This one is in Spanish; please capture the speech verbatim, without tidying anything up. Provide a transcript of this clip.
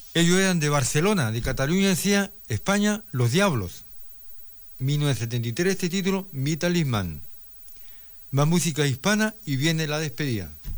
Ellos eran de Barcelona, de Cataluña, decía España, Los Diablos. mil novecientos setenta y tres este título, Mi Talismán. Más música hispana y viene la despedida.